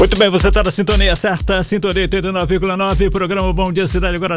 Muito bem, você está na sintonia certa, sintonia 89,9, programa Bom Dia Cidade, agora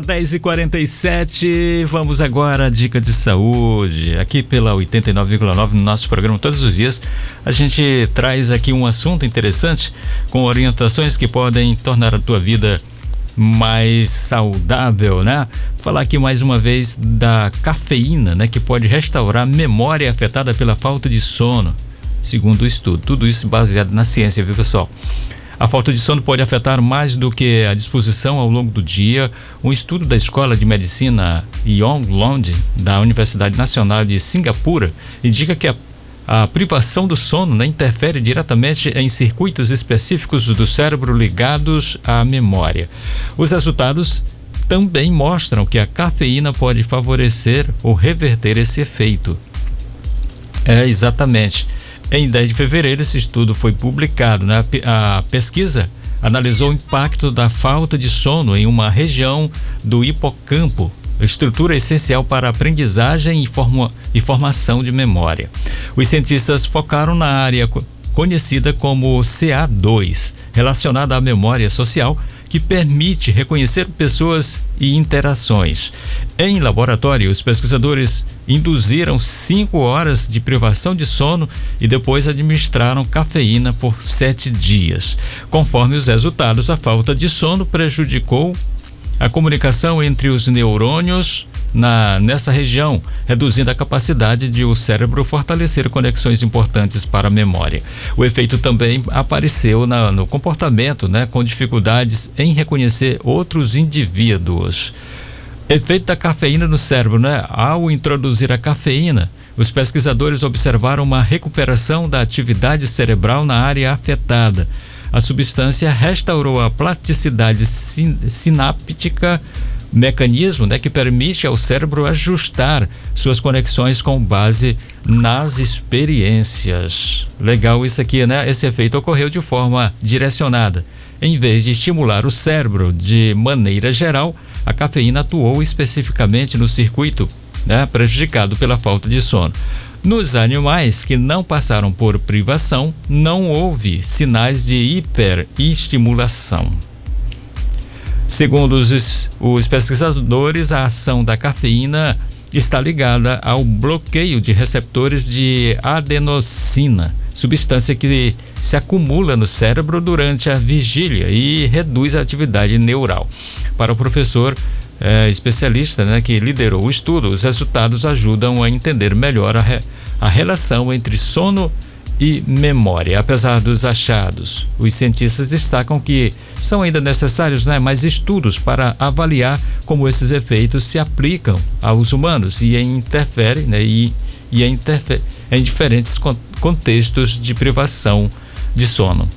10h47. Vamos agora, dica de saúde, aqui pela 89,9, no nosso programa todos os dias. A gente traz aqui um assunto interessante com orientações que podem tornar a tua vida mais saudável, né? Falar aqui mais uma vez da cafeína, né? Que pode restaurar a memória afetada pela falta de sono, segundo o estudo. Tudo isso baseado na ciência, viu, pessoal? A falta de sono pode afetar mais do que a disposição ao longo do dia. Um estudo da Escola de Medicina Yong Lond, da Universidade Nacional de Singapura, indica que a privação do sono, né, interfere diretamente em circuitos específicos do cérebro ligados à memória. Os resultados também mostram que a cafeína pode favorecer ou reverter esse efeito. Exatamente. Em 10 de fevereiro, esse estudo foi publicado, né? A pesquisa analisou o impacto da falta de sono em uma região do hipocampo, estrutura essencial para a aprendizagem e formação de memória. Os cientistas focaram na área conhecida como CA2, relacionada à memória social, que permite reconhecer pessoas e interações. Em laboratório, os pesquisadores induziram 5 horas de privação de sono e depois administraram cafeína por 7 dias. Conforme os resultados, a falta de sono prejudicou a comunicação entre os neurônios nessa região, reduzindo a capacidade de o cérebro fortalecer conexões importantes para a memória. O efeito também apareceu no comportamento, né, com dificuldades em reconhecer outros indivíduos. Efeito da cafeína no cérebro, né? Ao introduzir a cafeína, os pesquisadores observaram uma recuperação da atividade cerebral na área afetada. A substância restaurou a plasticidade sináptica, mecanismo, né, que permite ao cérebro ajustar suas conexões com base nas experiências. Legal isso aqui, né? Esse efeito ocorreu de forma direcionada. Em vez de estimular o cérebro de maneira geral, a cafeína atuou especificamente no circuito, né, prejudicado pela falta de sono. Nos animais que não passaram por privação, não houve sinais de hiperestimulação. Segundo os pesquisadores, a ação da cafeína está ligada ao bloqueio de receptores de adenosina, substância que se acumula no cérebro durante a vigília e reduz a atividade neural. Para o professor especialista, né, que liderou o estudo, os resultados ajudam a entender melhor a relação entre sono e memória. Apesar dos achados, os cientistas destacam que são ainda necessários, né, mais estudos para avaliar como esses efeitos se aplicam aos humanos e interferem, né, em diferentes contextos de privação de sono.